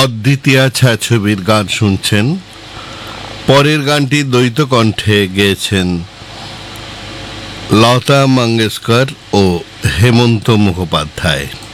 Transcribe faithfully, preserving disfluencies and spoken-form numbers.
অদ্বিতীয়া ছায়াছবির গান শুনছেন। পরের গানটি দ্বৈত কণ্ঠে গেয়েছেন লতা মঙ্গেশকর ও হেমন্ত মুখোপাধ্যায়।